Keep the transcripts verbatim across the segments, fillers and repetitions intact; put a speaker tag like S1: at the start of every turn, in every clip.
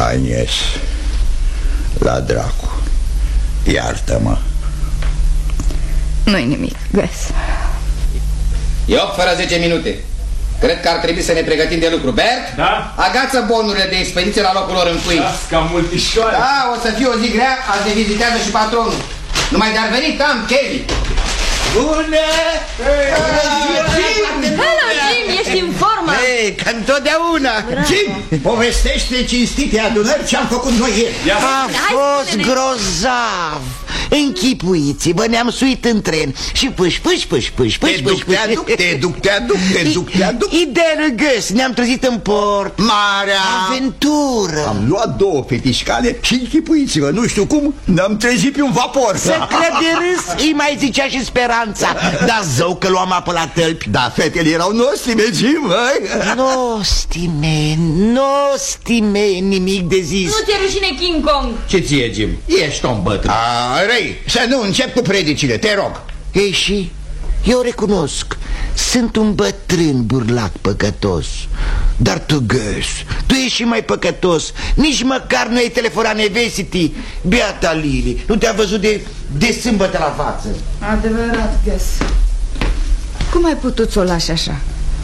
S1: Agnes, la dracu, iartă-mă.
S2: Nu-i nimic, Gus.
S3: E opt fără zece minute. Cred că ar trebui să ne pregătim de lucru. Bert?
S4: Da?
S3: Agață bonurile de expediție la locul lor în pâini.
S4: Da, ca multișoare.
S3: Da, o să fie o zi grea, azi ne vizitează și patronul. Numai de-ar veni Tam Kelly.
S1: Bună!
S2: Hello, Jim, ești în formă.
S1: Ei, ca întotdeauna. Jim, povestește cinstite adunări ce-am făcut noi ieri.
S5: A fost grozav. Închipuiți-vă, ne-am suit în tren și pâș, pâș, pâș, pâș, pâș,
S1: Te duc, te aduc, te duc, te aduc, te duc, te aduc.
S5: Ideea Gus, ne-am trezit în port.
S1: Marea
S5: Aventură.
S1: Am luat două fetișcale și închipuiți-vă, nu știu cum, ne-am trezit pe un vapor.
S5: Să cred de râs, îi mai zicea și Speranța. Dar zău că luam apă la tălpi.
S1: Da, fetele erau nostime, Jim, măi.
S5: Nostime, nostime, nimic de zis.
S2: Nu ți-e rușine, King Kong?
S1: Ce ție, Jim? Ești om bătrân. A, răi, să nu încep cu predicile, te rog.
S5: Ei și, eu recunosc, sunt un bătrân burlac păcătos. Dar tu, Gus, tu ești și mai păcătos. Nici măcar nu ai telefonat nevestii. Beata Lili, nu te-a văzut de, de sâmbătă la față.
S2: Adevărat, Gus. Cum ai putut să o lași așa?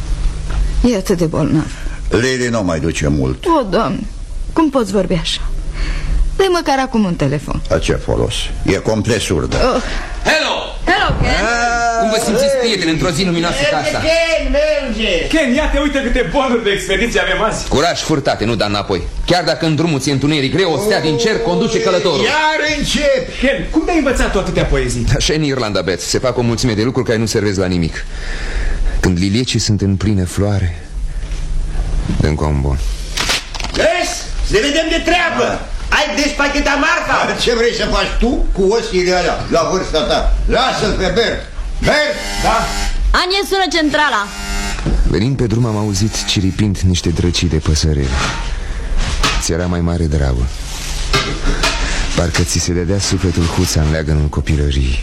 S2: E atât de bolnav.
S1: Lili nu mai duce mult.
S2: O, Doamne, cum poți vorbi așa? Dă-i măcar acum un telefon.
S1: La ce folos? E complet surdă.
S2: Oh.
S3: Hello!
S2: Hello, Ken.
S3: Cum vă simțiți, prieteni, într-o zi luminoasă ca asta?
S5: Ken, merge!
S4: Ken, ia te uite câte bonuri de expediție avem azi.
S3: Curaj, furtate, nu da înapoi. Chiar dacă în drumul ți-e întuneric greu, o stea din cer conduce călătorul.
S1: Iar încep!
S4: Ken, cum te-ai învățat tu atâtea poezii?
S3: Așa e în Irlanda, Bet. Se fac o mulțime de lucruri care nu servesc la nimic. Când liliecii sunt în plină floare, dăm cu un bon.
S5: Gus, să ne vedem de treabă. Ai despachetat marfa?
S1: Ce vrei să faci tu cu osiile alea la vârsta ta? Lasă-l pe Bert. Bert?
S4: Da?
S2: Anie, sună centrala.
S3: Venind pe drum am auzit ciripind niște drăcii de păsărele. Ți era mai mare dragul. Parcă ți se dădea sufletul huța în leagănul copilăriei.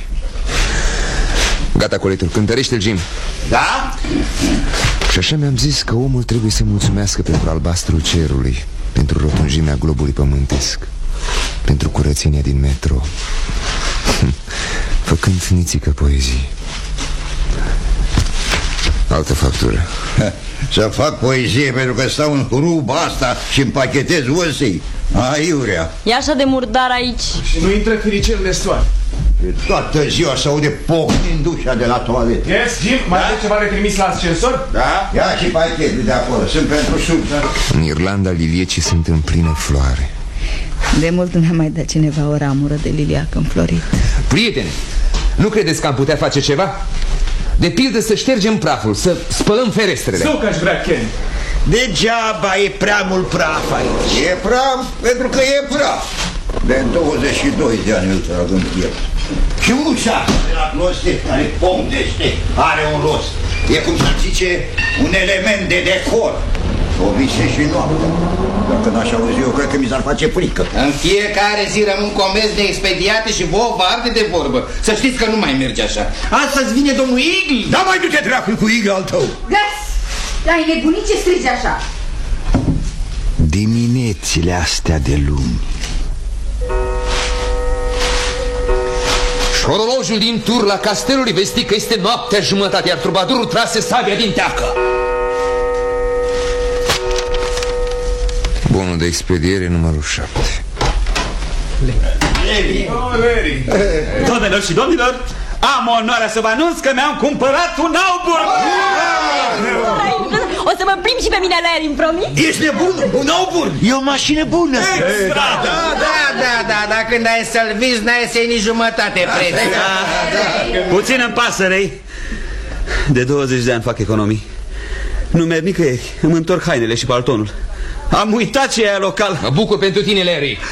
S3: Gata, coletul, cântărește-l, Jim.
S1: Da?
S3: Și așa mi-am zis că omul trebuie să mulțumească pentru albastrul cerului, pentru rotunjimea globului pământesc, pentru curățenia din metro, făcând nițică poezii. Altă factură.
S1: Să fac poezie pentru că stau în ruba asta și împachetez osii. Aiurea.
S2: E așa de murdar aici.
S4: Și nu intră firicelele soare.
S1: Toată ziua se aude pocnind ușa de la toaletă.
S4: Yes, Jim, mai aveți ceva de trimis la ascensor?
S1: Da? Ia și pachetul de acolo, sunt pentru sub.
S3: În Irlanda liliecii sunt în plină floare.
S2: De mult nu ne-a mai dat cineva o ramură de liliac înflorit.
S3: Prieteni, nu credeți că am putea face ceva? De pildă să ștergem praful, să spălăm ferestrele.
S4: Zău că aș vrea, Ken.
S5: Degeaba e prea mult praf aici.
S1: E praf pentru că e praf. De douăzeci și doi de ani îl trag în piept. Și ușa de la closet care pomdește are un rost. E cum să zice un element de decor. O vise și noaptea. Dacă n-aș auzi eu, cred că mi s-ar face frică.
S3: În fiecare zi rămân comenzi de expediate și vouă vă arde de vorbă. Să știți că nu mai merge așa. Astăzi vine domnul Eagle.
S1: Da, mai du-te dracul cu Eagle al tău.
S2: Gus, ai nebunit, ce strigi așa?
S5: Diminețile astea de luni.
S3: Orolojul din tur la castelul îi vesti că este noaptea jumătate, iar trubadurul trase sabia din teacă. Bonul de expediere numărul șapte.
S1: Larry.
S4: Oh, Larry. Doamnelor și domnilor, am onoarea să vă anunț că mi-am cumpărat un aubur.
S2: O să mă plimb și pe mine, Larry, îmi promiți?
S1: Ești nebun? Un aubur?
S5: E o mașină bună.
S4: Extra!
S3: Da, da, da, da, dar când ai să-l vizi, n-ai să-i nici jumătate preț.
S6: Puțin în pasărei. De douăzeci de ani fac economii. Nu merg nicăieri, îmi întorc hainele și paltonul. Am uitat ce e local.
S3: Mă bucur pentru tine, Larry.